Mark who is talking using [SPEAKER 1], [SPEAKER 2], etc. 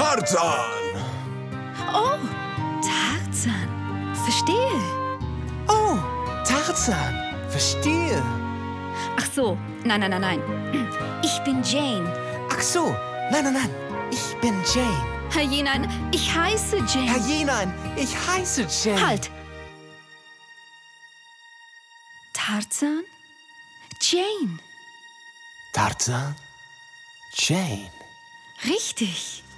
[SPEAKER 1] Tarzan.
[SPEAKER 2] Oh, Tarzan. Verstehe.
[SPEAKER 3] Oh, Tarzan. Verstehe.
[SPEAKER 2] Ach so, nein. Ich bin Jane.
[SPEAKER 3] Ach so, nein. Ich bin Jane.
[SPEAKER 2] Herr nein, ich heiße Jane.
[SPEAKER 3] Herr nein, ich heiße Jane.
[SPEAKER 2] Halt! Tarzan? Jane.
[SPEAKER 3] Tarzan? Jane.
[SPEAKER 2] Richtig.